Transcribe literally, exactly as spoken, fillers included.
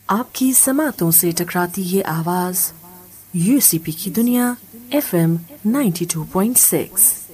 आपकी समातों से टकराती ये आवाज यूसीपी की दुनिया FM ninety two point six.